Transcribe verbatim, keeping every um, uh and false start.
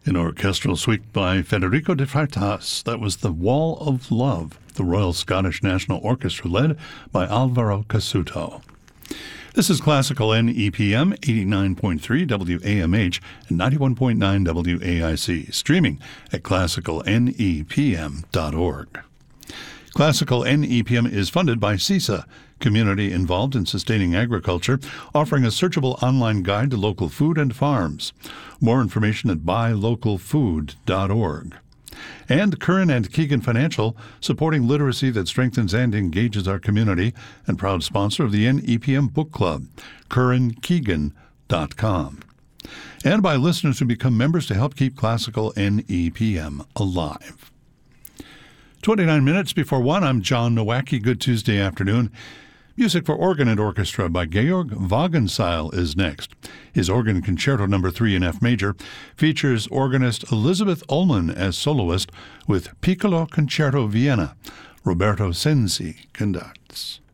An orchestral suite by Federico de Freitas. That was The Wall of Love, the Royal Scottish National Orchestra led by Alvaro Cassuto. This is Classical N E P M, eighty-nine point three W A M H and ninety-one point nine W A I C, streaming at classical N E P M dot org. Classical N E P M is funded by CISA, Community Involved in Sustaining Agriculture, offering a searchable online guide to local food and farms. More information at buy local food dot org. And Curran and Keegan Financial, supporting literacy that strengthens and engages our community, and proud sponsor of the N E P M Book Club, curran keegan dot com. And by listeners who become members to help keep Classical N E P M alive. twenty-nine minutes before one, I'm John Nowacki. Good Tuesday afternoon. Music for organ and orchestra by Georg Wagenseil is next. His Organ Concerto Number three in F Major features organist Elizabeth Ullman as soloist with Piccolo Concerto Vienna. Roberto Sensi conducts.